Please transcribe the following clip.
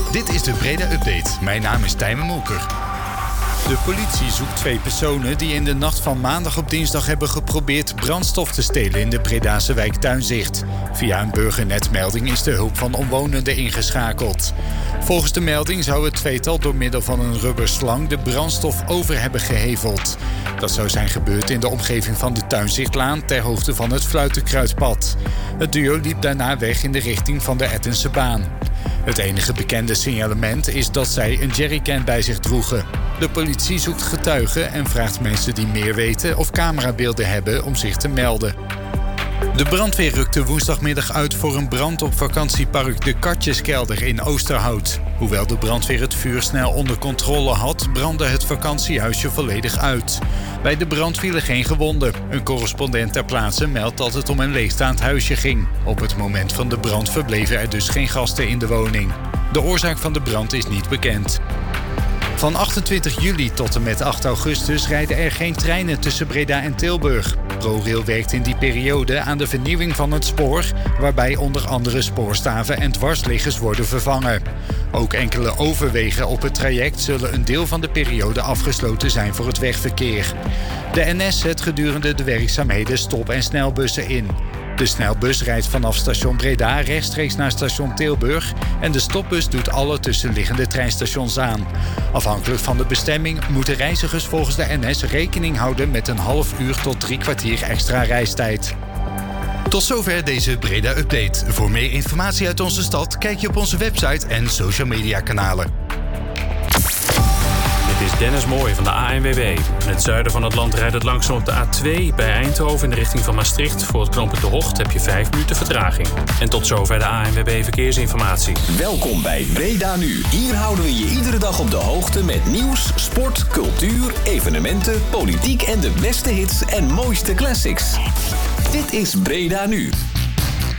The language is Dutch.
Dit is de Breda Update. Mijn naam is Tijmen Molker. De politie zoekt 2 personen die in de nacht van maandag op dinsdag hebben geprobeerd brandstof te stelen in de Bredase wijk Tuinzicht. Via een burgernetmelding is de hulp van omwonenden ingeschakeld. Volgens de melding zou het tweetal door middel van een rubberslang de brandstof over hebben geheveld. Dat zou zijn gebeurd in de omgeving van de Tuinzichtlaan ter hoogte van het Fluitenkruidpad. Het duo liep daarna weg in de richting van de Ettense baan. Het enige bekende signalement is dat zij een jerrycan bij zich droegen. De politie zoekt getuigen en vraagt mensen die meer weten of camerabeelden hebben om zich te melden. De brandweer rukte woensdagmiddag uit voor een brand op vakantiepark De Katjeskelder in Oosterhout. Hoewel de brandweer het vuur snel onder controle had, brandde het vakantiehuisje volledig uit. Bij de brand vielen geen gewonden. Een correspondent ter plaatse meldt dat het om een leegstaand huisje ging. Op het moment van de brand verbleven er dus geen gasten in de woning. De oorzaak van de brand is niet bekend. Van 28 juli tot en met 8 augustus rijden er geen treinen tussen Breda en Tilburg. ProRail werkt in die periode aan de vernieuwing van het spoor, waarbij onder andere spoorstaven en dwarsliggers worden vervangen. Ook enkele overwegen op het traject zullen een deel van de periode afgesloten zijn voor het wegverkeer. De NS zet gedurende de werkzaamheden stop- en snelbussen in. De snelbus rijdt vanaf station Breda rechtstreeks naar station Tilburg en de stopbus doet alle tussenliggende treinstations aan. Afhankelijk van de bestemming moeten reizigers volgens de NS rekening houden met een half uur tot 3 kwartier extra reistijd. Tot zover deze Breda Update. Voor meer informatie uit onze stad kijk je op onze website en social media kanalen. Dit is Dennis Mooij van de ANWB. In het zuiden van het land rijdt het langzaam op de A2 bij Eindhoven in de richting van Maastricht. Voor het knooppunt De Hocht heb je 5 minuten vertraging. En tot zover de ANWB Verkeersinformatie. Welkom bij Breda Nu. Hier houden we je iedere dag op de hoogte met nieuws, sport, cultuur, evenementen, politiek en de beste hits en mooiste classics. Dit is Breda Nu.